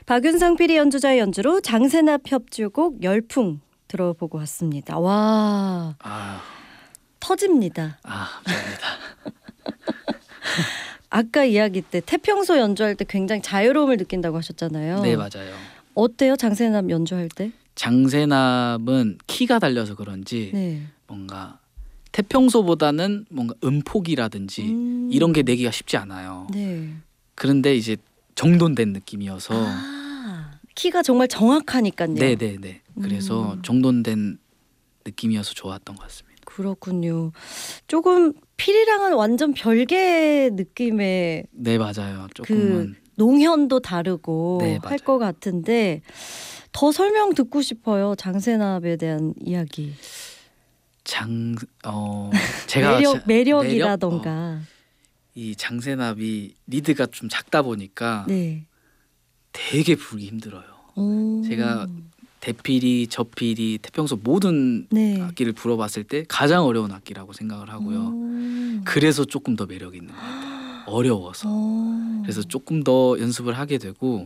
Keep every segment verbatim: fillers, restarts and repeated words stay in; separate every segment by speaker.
Speaker 1: 박윤상 피디 연주자의 연주로 장세납 협주곡 열풍 들어보고 왔습니다. 와,
Speaker 2: 아,
Speaker 1: 터집니다.
Speaker 2: 아, 감사합니다.
Speaker 1: 아까 이야기 때 태평소 연주할 때 굉장히 자유로움을 느낀다고 하셨잖아요.
Speaker 2: 네, 맞아요.
Speaker 1: 어때요? 장세납 연주할 때?
Speaker 2: 장세납은 키가 달려서 그런지
Speaker 1: 네.
Speaker 2: 뭔가 태평소보다는 뭔가 음폭이라든지
Speaker 1: 음.
Speaker 2: 이런 게 내기가 쉽지 않아요.
Speaker 1: 네.
Speaker 2: 그런데 이제 정돈된 느낌이어서
Speaker 1: 아, 키가 정말 정확하니까요.
Speaker 2: 네네네. 그래서
Speaker 1: 음.
Speaker 2: 정돈된 느낌이어서 좋았던 것 같습니다.
Speaker 1: 그렇군요. 조금 필이랑은 완전 별개의 느낌의
Speaker 2: 네, 맞아요. 조금은
Speaker 1: 그 농현도 다르고
Speaker 2: 네,
Speaker 1: 할
Speaker 2: 맞아요.
Speaker 1: 것 같은데 더 설명 듣고 싶어요. 장세납에 대한 이야기.
Speaker 2: 장 어 제가
Speaker 1: 매력
Speaker 2: 자-
Speaker 1: 매력이라던가.
Speaker 2: 매력? 어, 이 장세납이 리드가 좀 작다 보니까
Speaker 1: 네.
Speaker 2: 되게 부르기 힘들어요.
Speaker 1: 오.
Speaker 2: 제가 대피리, 저피리, 태평소 모든
Speaker 1: 네.
Speaker 2: 악기를 불어봤을 때 가장 어려운 악기라고 생각을 하고요.
Speaker 1: 오.
Speaker 2: 그래서 조금 더 매력 있는 것 같아요. 어려워서.
Speaker 1: 오.
Speaker 2: 그래서 조금 더 연습을 하게 되고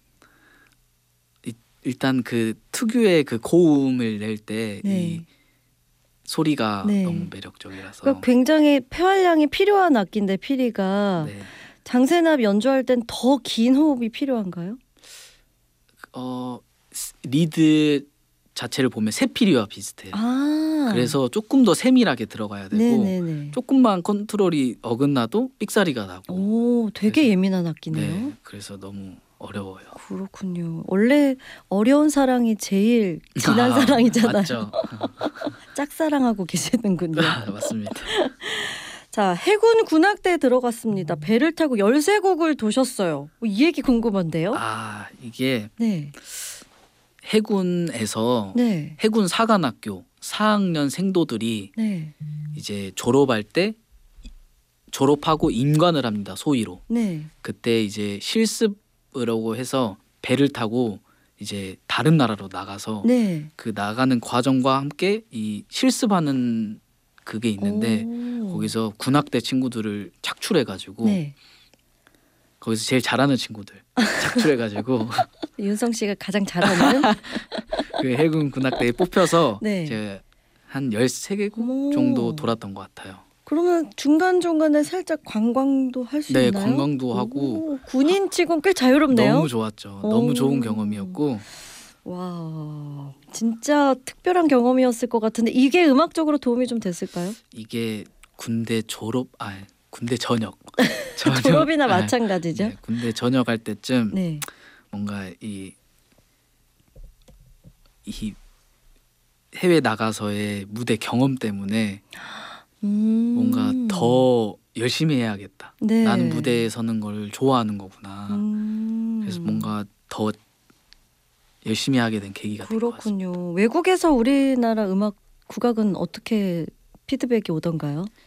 Speaker 2: 이, 일단 그 특유의 그 고음을 낼 때 이
Speaker 1: 네.
Speaker 2: 소리가
Speaker 1: 네.
Speaker 2: 너무 매력적이라서.
Speaker 1: 그러니까 굉장히 폐활량이 필요한 악기인데 피리가
Speaker 2: 네.
Speaker 1: 장세납 연주할 땐 더 긴 호흡이 필요한가요?
Speaker 2: 어 스- 리드 자체를 보면 세피리와 비슷해요.
Speaker 1: 아.
Speaker 2: 그래서 조금 더 세밀하게 들어가야 되고
Speaker 1: 네네네.
Speaker 2: 조금만 컨트롤이 어긋나도 삑사리가 나고.
Speaker 1: 오, 되게
Speaker 2: 그래서-
Speaker 1: 예민한 악기네요.
Speaker 2: 네, 그래서 너무 어려워요.
Speaker 1: 그렇군요. 원래 어려운 사랑이 제일 진한
Speaker 2: 아,
Speaker 1: 사랑이잖아요.
Speaker 2: 맞죠.
Speaker 1: 짝사랑하고 계시는군요.
Speaker 2: 맞습니다.
Speaker 1: 자, 해군 군악대에 들어갔습니다. 배를 타고 열세 곡을 도셨어요. 뭐 이 얘기 궁금한데요?
Speaker 2: 아, 이게
Speaker 1: 네.
Speaker 2: 해군에서
Speaker 1: 네.
Speaker 2: 해군 사관학교 사 학년 생도들이
Speaker 1: 네.
Speaker 2: 이제 졸업할 때 졸업하고 임관을 합니다. 소위로.
Speaker 1: 네.
Speaker 2: 그때 이제 실습이라고 해서 배를 타고 이제 다른 나라로 나가서
Speaker 1: 네.
Speaker 2: 그 나가는 과정과 함께 이 실습하는 그게 있는데
Speaker 1: 오.
Speaker 2: 거기서 군악대 친구들을 착출해가지고
Speaker 1: 네.
Speaker 2: 거기서 제일 잘하는 친구들 착출해가지고
Speaker 1: 윤성 씨가 가장 잘하는
Speaker 2: 그 해군 군악대에 뽑혀서
Speaker 1: 네.
Speaker 2: 제가 한 열세 개국
Speaker 1: 어머.
Speaker 2: 정도 돌았던 것 같아요.
Speaker 1: 그러면 중간중간에 살짝 관광도 할 수
Speaker 2: 네,
Speaker 1: 있나요?
Speaker 2: 관광도 하고
Speaker 1: 오, 군인 치곤 꽤 자유롭네요.
Speaker 2: 너무 좋았죠.
Speaker 1: 오.
Speaker 2: 너무 좋은 경험이었고
Speaker 1: 와, 진짜 특별한 경험이었을 것 같은데 이게 음악적으로 도움이 좀 됐을까요?
Speaker 2: 이게 군대 졸업 아 군대 전역 전역-
Speaker 1: 졸업이나
Speaker 2: 아,
Speaker 1: 마찬가지죠.
Speaker 2: 네, 군대 전역할 때쯤
Speaker 1: 네.
Speaker 2: 뭔가 이, 이 해외 나가서의 무대 경험 때문에
Speaker 1: 음.
Speaker 2: 뭔가 더 열심히 해야겠다.
Speaker 1: 네.
Speaker 2: 나는 무대에 서는 걸 좋아하는 거구나.
Speaker 1: 음.
Speaker 2: 그래서 뭔가 더 열심히 하게 된 계기가 된 것 같습니다.
Speaker 1: 그렇군요. 외국에서 우리나라 음악 국악은 어떻게 피드백이 오던가요?